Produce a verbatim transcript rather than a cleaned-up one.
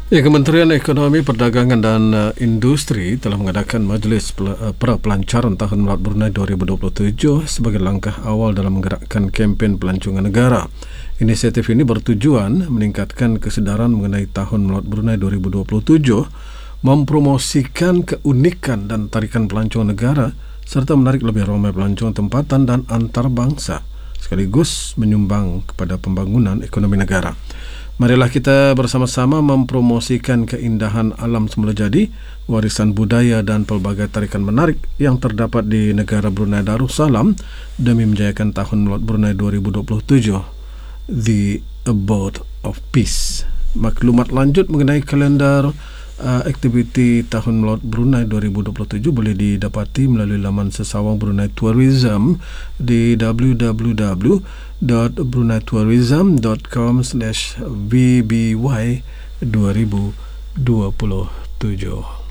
Ya, Kementerian Ekonomi, Perdagangan dan uh, Industri telah mengadakan Majlis Pel- uh, Pra-Pelancaran Tahun Melaut Brunei dua ribu dua puluh tujuh sebagai langkah awal dalam menggerakkan kempen pelancongan negara. Inisiatif ini bertujuan meningkatkan kesedaran mengenai Tahun Melaut Brunei dua ribu dua puluh tujuh, mempromosikan keunikan dan tarikan pelancongan negara serta menarik lebih ramai pelancong tempatan dan antarabangsa, sekaligus menyumbang kepada pembangunan ekonomi negara. Marilah kita bersama-sama mempromosikan keindahan alam semula jadi, warisan budaya dan pelbagai tarikan menarik yang terdapat di negara Brunei Darussalam demi menjayakan Tahun Melaut Brunei dua ribu dua puluh tujuh, The Abode of Peace. Maklumat lanjut mengenai kalendar uh, aktiviti Tahun Melaut Brunei dua ribu dua puluh tujuh boleh didapati melalui laman sesawang Brunei Tourism di w w w dot brunei tourism dot com slash v b y dua ribu dua puluh tujuh.